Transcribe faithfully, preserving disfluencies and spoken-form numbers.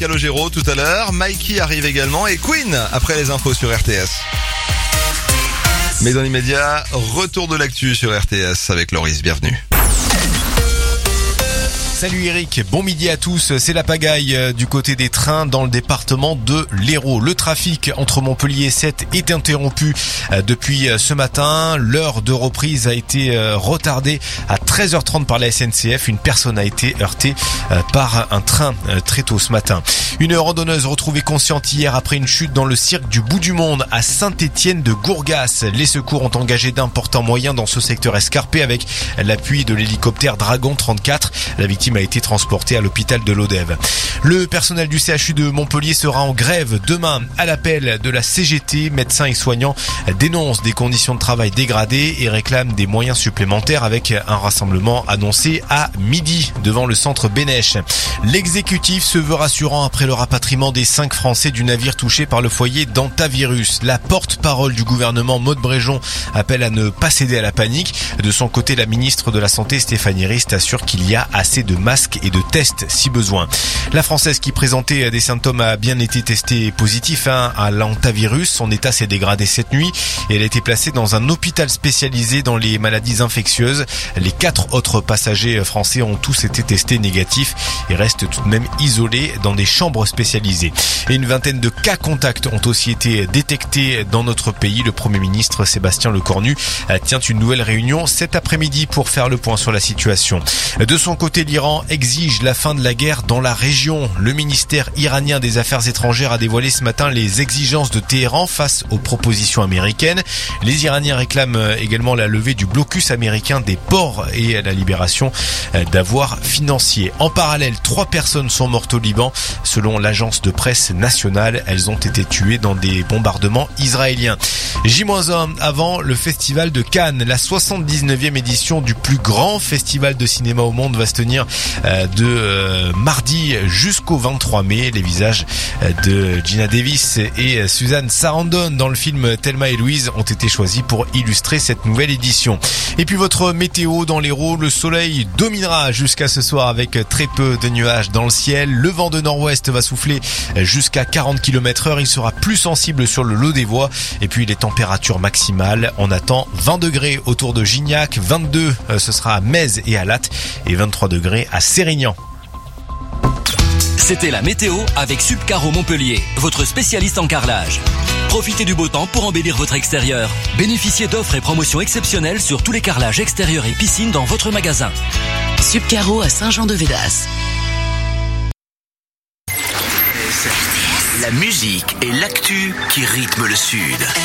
Calogero tout à l'heure, Mikey arrive également et Queen après les infos sur R T S. Mais dans l'immédiat, retour de l'actu sur R T S avec Loris, bienvenue. Salut Eric, bon midi à tous. C'est la pagaille du côté des trains dans le département de l'Hérault. Le trafic entre Montpellier et Sète est interrompu depuis ce matin. L'heure de reprise a été retardée à treize heures trente par la S N C F. Une personne a été heurtée par un train très tôt ce matin. Une randonneuse retrouvée consciente hier après une chute dans le cirque du bout du monde à Saint-Étienne de Gourgas. Les secours ont engagé d'importants moyens dans ce secteur escarpé avec l'appui de l'hélicoptère Dragon trente-quatre. La victime a été transporté à l'hôpital de Lodève. Le personnel du C H U de Montpellier sera en grève demain à l'appel de la C G T. Médecins et soignants dénoncent des conditions de travail dégradées et réclament des moyens supplémentaires avec un rassemblement annoncé à midi devant le centre Bénèche. L'exécutif se veut rassurant après le rapatriement des cinq Français du navire touché par le foyer d'Antavirus. La porte-parole du gouvernement, Maud Bréjon, appelle à ne pas céder à la panique. De son côté, la ministre de la Santé, Stéphanie Rist, assure qu'il y a assez de masques et de tests si besoin. La Française qui présentait des symptômes a bien été testée positif hein, à l'antavirus. Son état s'est dégradé cette nuit et elle a été placée dans un hôpital spécialisé dans les maladies infectieuses. Les quatre autres passagers français ont tous été testés négatifs et restent tout de même isolés dans des chambres spécialisées. Et une vingtaine de cas contacts ont aussi été détectés dans notre pays. Le Premier ministre Sébastien Lecornu tient une nouvelle réunion cet après-midi pour faire le point sur la situation. De son côté, l'Iran exige la fin de la guerre dans la région. Le ministère iranien des Affaires étrangères a dévoilé ce matin les exigences de Téhéran face aux propositions américaines. Les Iraniens réclament également la levée du blocus américain des ports et la libération d'avoirs financiers. En parallèle, trois personnes sont mortes au Liban. Selon l'agence de presse nationale, elles ont été tuées dans des bombardements israéliens. J un avant le festival de Cannes. La soixante-dix-neuvième édition du plus grand festival de cinéma au monde va se tenir de euh, mardi jusqu'au vingt-trois mai. Les visages de Gina Davis et Suzanne Sarandon dans le film Thelma et Louise ont été choisis pour illustrer cette nouvelle édition. Et puis votre météo dans l'Hérault, le soleil dominera jusqu'à ce soir avec très peu de nuages dans le ciel. Le vent de nord-ouest va souffler jusqu'à quarante kilomètres heure. Il sera plus sensible sur le lot des voies. Et puis les températures maximales, on attend vingt degrés autour de Gignac, vingt-deux ce sera à Metz et à Latte et vingt-trois degrés à Sérignan. C'était la météo avec Subcaro Montpellier, votre spécialiste en carrelage. Profitez du beau temps pour embellir votre extérieur. Bénéficiez d'offres et promotions exceptionnelles sur tous les carrelages extérieurs et piscines dans votre magasin. Subcaro à Saint-Jean-de-Védas. La musique et l'actu qui rythment le Sud.